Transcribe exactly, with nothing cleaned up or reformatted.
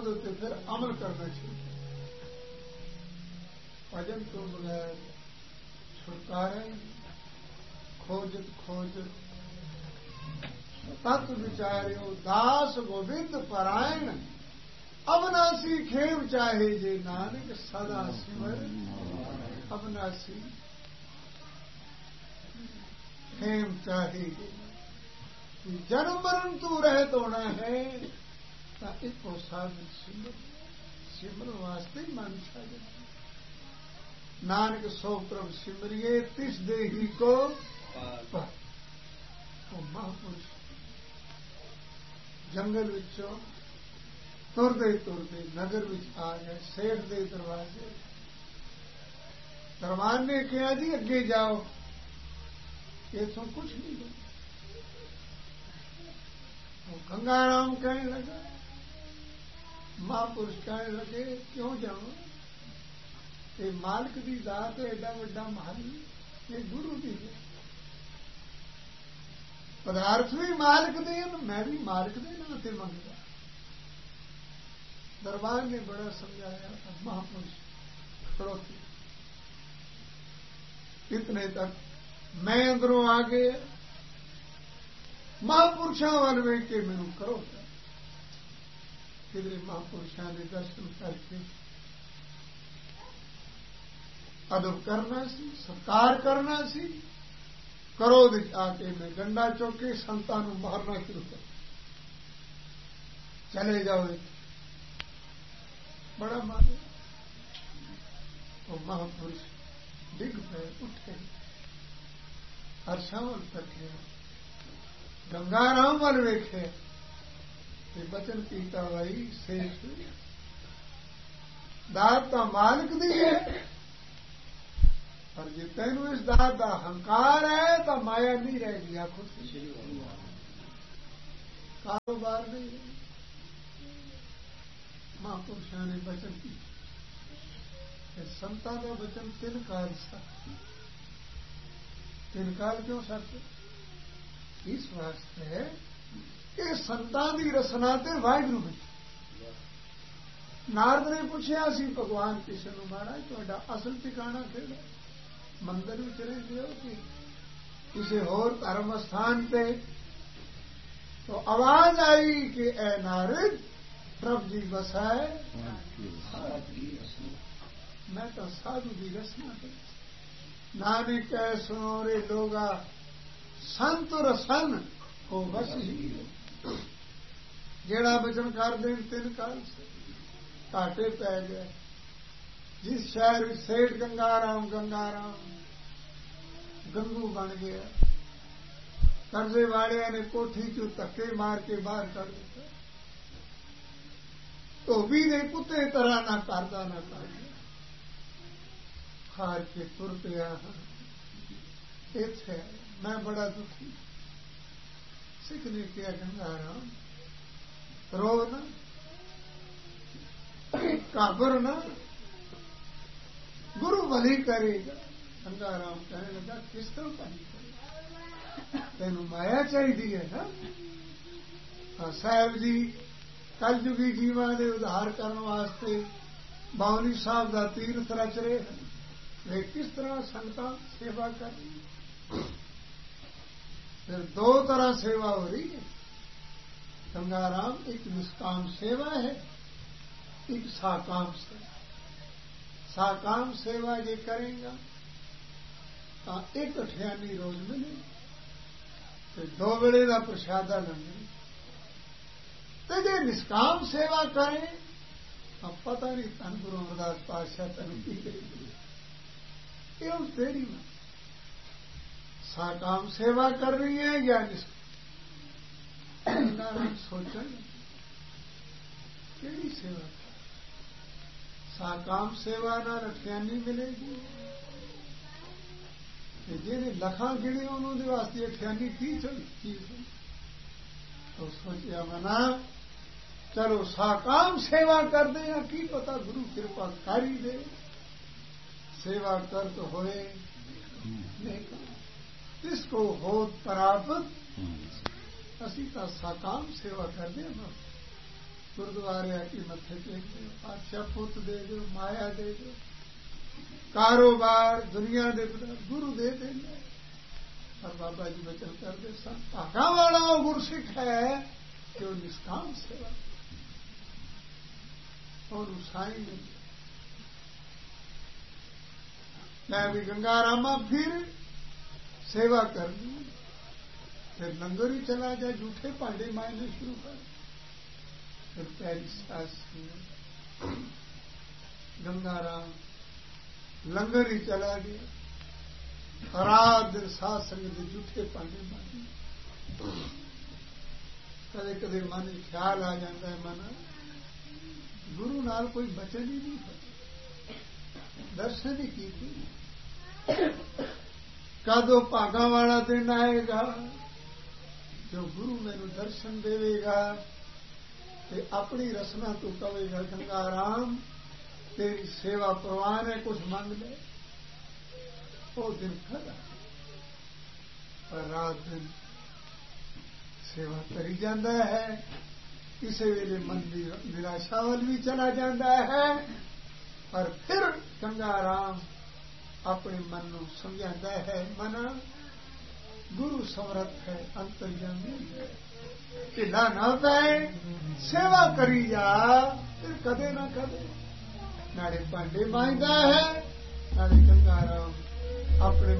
ਉਹਦੇ ਉੱਤੇ ਫਿਰ ਅਮਲ ਕਰਨਾ ਚਾਹੀਦਾ। ਭਜਨ ਤੋਂ ਬਗੈਰ ਛੁਟਕਾਰਾ ਹੀ ਖੋਜਤ ਖੋਜਤ ਤਤ ਵਿਚਾਰਿਓ ਦਾਸ ਗੋਬਿੰਦ ਪਰਾਇਣ ਅਬਨਾਸੀ ਖੇਮ ਚਾਹੇ ਜੇ ਨਾਨਕ ਸਦਾ ਸਿਮਰ ਅਬਨਾਸੀ ਖੇਮ ਚਾਹੇ जन्म मरण तू रहत होना है तो इको साधन सिमर सिमर वास्ते मन छा जाए। नानक सो प्रभ सिमरिए तिस देही को पार। वो महापुरुष जंगल विचों तुरदे तुरदे नगर विच आ गए। सेठ दे दरवाजे दरबान ने कहा जी अगे जाओ, ये तो कुछ नहीं है। गंगाराम कहने लगा, महापुरुष कहने लगे क्यों जाओ, ये मालिक की दात है, एडा वड्डा महल, ये गुरु की है। पदार्थ भी मालिक दे, मैं भी मालिक दे नाते मंगता। दरबार ने बड़ा समझाया था, महापुरुष खड़ोते। इतने तक मैं अंदरों आ गया। महापुरुषों वाल वेख के मैनू करो किधरे महापुरुषों के दर्शन करके अदब करना सी, सत्कार करना सी। क्रोध आके मैं डंडा चुक के संतां नूं मारना शुरू कर, चले जाओ। बड़ा मारे तो महापुरुष डिग पे उठे, हर्षावल तके गंगाराम वाल वेखे बचन कीता भाई सेठ दात का मालिक दी है, पर जे तेन इस दात का अहंकार है तो माया नहीं रहेगी। आखो कारोबार नहीं है। महापुरुषों ने बचन किया, संतां का बचन तीन काल सत्य। तीन काल क्यों सत्य? इस वास्ते कि संतां दी रसना ते वाहिगुरू में। नारद ने पूछा सी भगवान किसी नूं महाराज तुहाडा असल ठिकाना किहड़ा? मंदिर में चले गए कि किसी होर धर्म स्थान पे? तो आवाज आई कि ए नारद प्रभ जी बसाए मैं तो साधु की रसना कर। नानक कह सुनो रे लोगा संत रसन हो बस ही। जेड़ा वचन कर देन तीन काल से घाटे पै गए। जिस शहर में सेठ गंगाराम गंगाराम गंगू बन गया। कर्जे वाले ने कोठी चो धक्के मार के बाहर कर दिया। धोबी ने कुत्ते तरह ना करदा ना कर खार के तुर पिया। इत्थे मैं बड़ा दुखी। सिख ने किया गंगाराम रो ना, काबर ना, गुरु भली करेगा। गंगाराम कहने लगा किस तरह भली करेगा? तेनू माया चाहिए है ना। हाँ साहब जी कलयुगी जीवां दे उद्धार करने वास्ते बावली साहब का तीर्थ रच रहे हैं। वे किस तरह संगतां सेवा कर रही। फिर दो तरह सेवा हो रही है गंगाराम। एक निष्काम सेवा है, एक साकाम सेवा। साकाम सेवा ये करेगा तो एक अठियानी रोज मिले, फिर दो वेले का प्रसादा लंघे। तो जे निष्काम सेवा करें अब पता नहीं धन गुरु अमरदास पातशाह तेन की करेगी। ये उस तेरी में साकाम सेवा कर रही है या निष्काम? सोचा केड़ी सेवा कर? साकाम सेवा ना अठियानी मिलेगी। जिन्हें लखा गिने उन्होंने वास्ते अठियानी की चली। तो सोचा मना चलो साकाम सेवा कर दे या की पता गुरु कृपा कर ही दे। सेवा कर तो होए नहीं कर इसको हो प्राप्त। असी तो साकाम सेवा कर दे गुरुद्वारे आके मत्थे टेक दो, पातशाह पुत दे दो, माया दे दो, कारोबार दुनिया दे गुरु दे देना। और बाबा जी वचन कर दे सब भागा वाला गुरसिख है जो निष्काम सेवा और उसाई में मैं भी गंगारामा फिर सेवा कर ली, फिर लंगर ही चला जाए, झूठे पांडे मारने शुरू कर, फिर पैरी शास्त्री गंगाराम लंगर ही चला गया, रात दिन सात संग के झूठे पांडे मारे। कदे कदे मन ख्याल आ जाता है, मन गुरु नाल कोई बचन ही नहीं होता, दर्शन ही की कदों भागा वाला दिन आएगा जो गुरु मैनू दर्शन देवेगा ते अपनी रसना तू कहेगा गंगाराम तेरी सेवा प्रवान है, कुछ मांग ले, वो दिन खड़ा। पर रात दिन सेवा करी जाता है, किसी वेले मन की निराशा वाल भी चला जाता है, और फिर गंगाराम अपने मन को समझाता है, मना गुरु समर्थ है, अंतर्यामी है, ढिला ना पै, सेवा करी जा, फिर कदे ना कदे नाले भांडे मांजदा है, नाले गंगाराम अपने